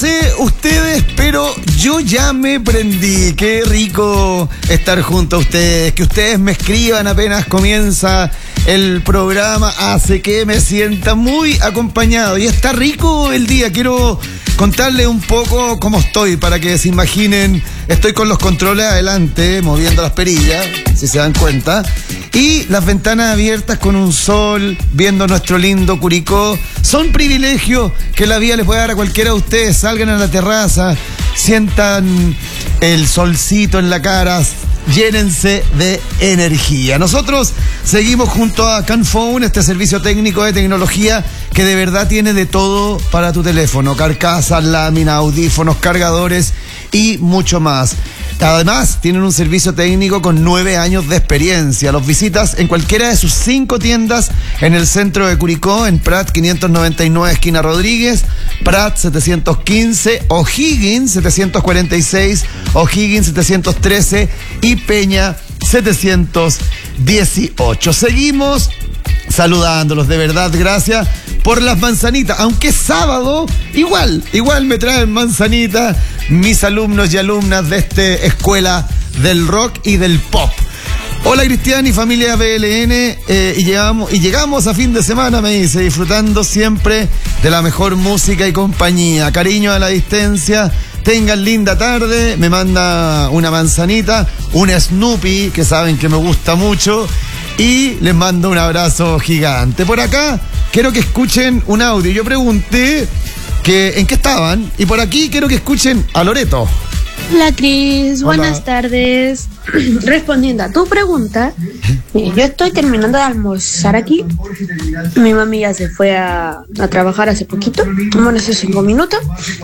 sé ustedes, pero yo ya me prendí. Qué rico estar junto a ustedes. Que ustedes me escriban apenas comienza el programa hace que me sienta muy acompañado. Y está rico el día. Quiero contarles un poco cómo estoy para que se imaginen. Estoy con los controles adelante, moviendo las perillas, si se dan cuenta. Y las ventanas abiertas con un sol, viendo nuestro lindo Curicó. Son privilegios que la vida les puede dar a cualquiera de ustedes. Salgan a la terraza, sientan el solcito en la cara, llénense de energía. Nosotros seguimos junto a Canphone, este servicio técnico de tecnología que de verdad tiene de todo para tu teléfono: carcasas, láminas, audífonos, cargadores y mucho más. Además, tienen un servicio técnico con 9 años de experiencia. Los visitas en cualquiera de sus 5 tiendas en el centro de Curicó, en Prat 599, esquina Rodríguez, Prat 715, O'Higgins 746, O'Higgins 713 y Peña 718. Seguimos saludándolos, de verdad, gracias por las manzanitas. Aunque es sábado, igual me traen manzanitas mis alumnos y alumnas de esta escuela del rock y del pop. Hola Cristian y familia BLN, y llegamos a fin de semana, me dice, disfrutando siempre de la mejor música y compañía. Cariño a la distancia. Tengan linda tarde. Me manda una manzanita, un Snoopy, que saben que me gusta mucho, y les mando un abrazo gigante. Por acá quiero que escuchen un audio. Yo pregunté en qué estaban, y por aquí quiero que escuchen a Loreto. Hola Cris, buenas tardes. Respondiendo a tu pregunta, yo estoy terminando de almorzar aquí. Mi mami ya se fue a trabajar hace poquito, bueno, hace 5 minutos.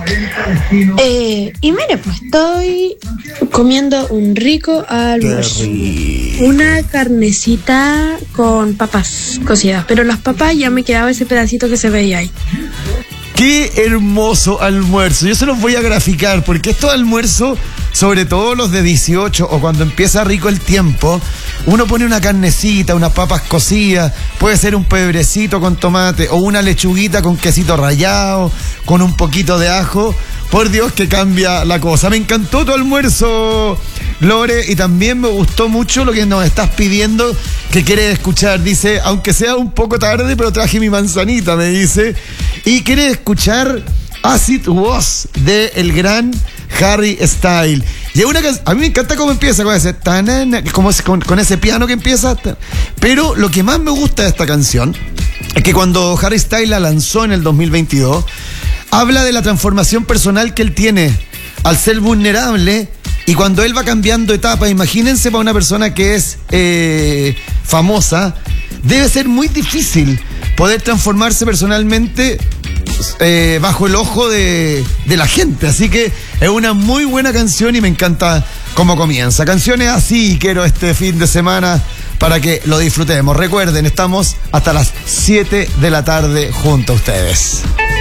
Y mire, pues estoy comiendo un rico almuerzo. Una carnecita con papas cocidas, pero las papas ya me quedaba ese pedacito que se veía ahí. ¡Qué hermoso almuerzo! Yo se los voy a graficar, porque estos almuerzos, sobre todo los de 18 o cuando empieza rico el tiempo, uno pone una carnecita, unas papas cocidas, puede ser un pebrecito con tomate o una lechuguita con quesito rallado, con un poquito de ajo. Por Dios que cambia la cosa. Me encantó tu almuerzo, Lore, y también me gustó mucho lo que nos estás pidiendo, que quieres escuchar. Dice, aunque sea un poco tarde, pero traje mi manzanita, me dice. Y quiere escuchar Acid Was de el gran Harry Styles. Y a mí me encanta cómo empieza con ese con ese piano que empieza. Pero lo que más me gusta de esta canción es que cuando Harry Styles la lanzó en el 2022, habla de la transformación personal que él tiene al ser vulnerable, y cuando él va cambiando etapas. Imagínense, para una persona que es famosa, debe ser muy difícil poder transformarse personalmente bajo el ojo de la gente. Así que es una muy buena canción y me encanta cómo comienza. Canciones así quiero este fin de semana para que lo disfrutemos. Recuerden, estamos hasta las 7 de la tarde junto a ustedes.